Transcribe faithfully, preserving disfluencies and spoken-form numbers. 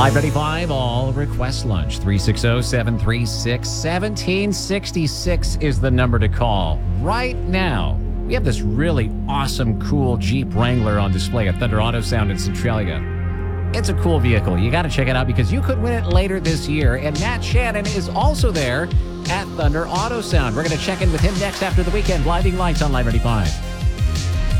Live ninety-five, all request lunch. three six zero, seven three six, one seven six six is the number to call. Right now, we have this really awesome, cool Jeep Wrangler on display at Thunder Auto Sound in Centralia. It's a cool vehicle. You got to check it out because you could win it later this year. And Matt Shannon is also there at Thunder Auto Sound. We're going to check in with him next after the weekend. Blinding Lights on Live ninety-five.